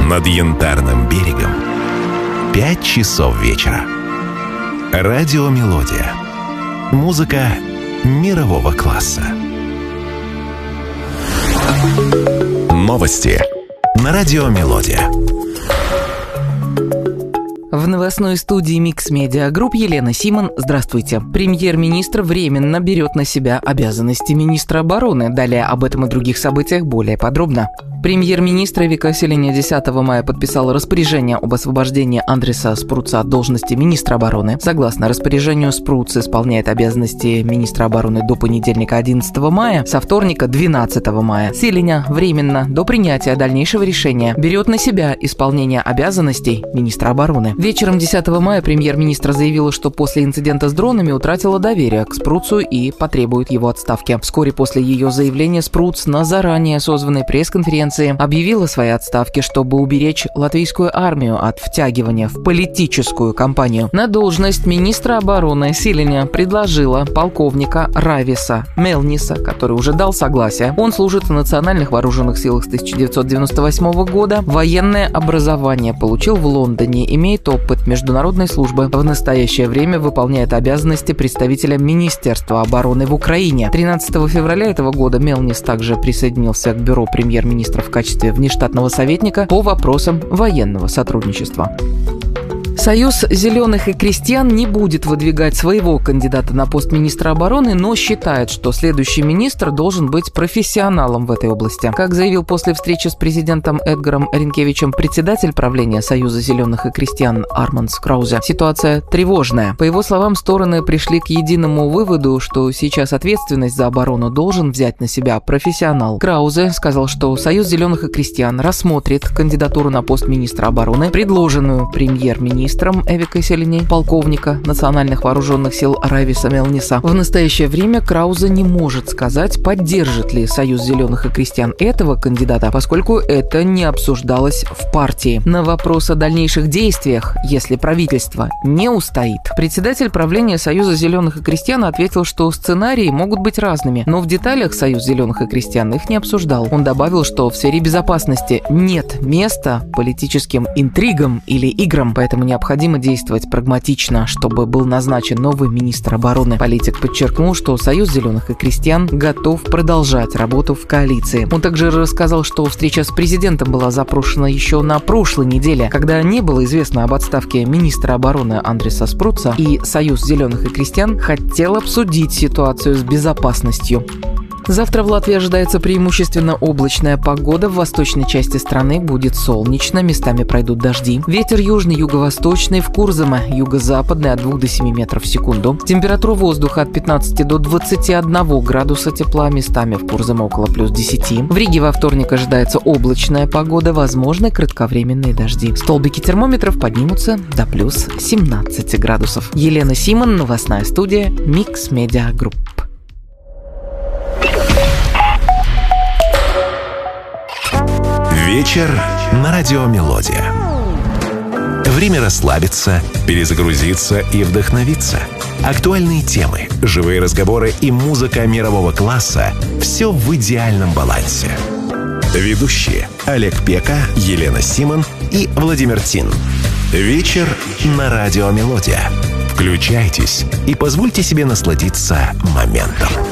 Над Янтарным берегом 5 часов вечера. Радиомелодия. Музыка мирового класса. Новости на Радиомелодия. В новостной студии Mix Media Group Елена Симон. Здравствуйте. Премьер-министр временно берет на себя обязанности министра обороны. Далее об этом и других событиях более подробно. Премьер-министр Эвика Селиня 10 мая подписал распоряжение об освобождении Андреса Спруца от должности министра обороны. Согласно распоряжению, Спруц исполняет обязанности министра обороны до понедельника 11 мая, со вторника 12 мая. Селиня временно, до принятия дальнейшего решения, берет на себя исполнение обязанностей министра обороны. Вечером 10 мая премьер-министр заявила, что после инцидента с дронами утратила доверие к Спруцу и потребует его отставки. Вскоре после ее заявления Спруц на заранее созванной пресс-конференции объявила о своей отставке, чтобы уберечь латвийскую армию от втягивания в политическую кампанию. На должность министра обороны Селиня предложила полковника Рависа Мелниса, который уже дал согласие. Он служит в Национальных вооруженных силах с 1998 года, военное образование получил в Лондоне, имеет опыт международной службы. В настоящее время выполняет обязанности представителя Министерства обороны в Украине. 13 февраля этого года Мелнис также присоединился к бюро премьер-министра в качестве внештатного советника по вопросам военного сотрудничества. Союз зеленых и крестьян не будет выдвигать своего кандидата на пост министра обороны, но считает, что следующий министр должен быть профессионалом в этой области. Как заявил после встречи с президентом Эдгаром Ринкевичем председатель правления Союза зеленых и крестьян Армандс Краузе, ситуация тревожная. По его словам, стороны пришли к единому выводу, что сейчас ответственность за оборону должен взять на себя профессионал. Краузе сказал, что Союз зеленых и крестьян рассмотрит кандидатуру на пост министра обороны, предложенную премьер-министром Эвикой Селиней, полковника Национальных вооруженных сил Рависа Мелниса. В настоящее время Краузе не может сказать, поддержит ли Союз зеленых и крестьян этого кандидата, поскольку это не обсуждалось в партии. На вопрос о дальнейших действиях, если правительство не устоит, председатель правления Союза зеленых и крестьян ответил, что сценарии могут быть разными, но в деталях Союз зеленых и крестьян их не обсуждал. Он добавил, что в сфере безопасности нет места политическим интригам или играм, поэтому необходимо действовать прагматично, чтобы был назначен новый министр обороны. Политик подчеркнул, что Союз зеленых и крестьян готов продолжать работу в коалиции. Он также рассказал, что встреча с президентом была запрошена еще на прошлой неделе, когда не было известно об отставке министра обороны Андреса Спруца, и Союз зеленых и крестьян хотел обсудить ситуацию с безопасностью. Завтра в Латвии ожидается преимущественно облачная погода. В восточной части страны будет солнечно, местами пройдут дожди. Ветер южный, юго-восточный, в Курзаме юго-западный от 2 до 7 метров в секунду. Температура воздуха от 15 до 21 градуса тепла, местами в Курзаме около плюс 10. В Риге во вторник ожидается облачная погода, возможны кратковременные дожди. Столбики термометров поднимутся до плюс 17 градусов. Елена Симон, новостная студия Mix Media Group. Вечер на Радиомелодия. Время расслабиться, перезагрузиться и вдохновиться. Актуальные темы, живые разговоры и музыка мирового класса – все в идеальном балансе. Ведущие Олег Пека, Елена Симон и Владимир Тин. Вечер на Радиомелодия. Включайтесь и позвольте себе насладиться моментом.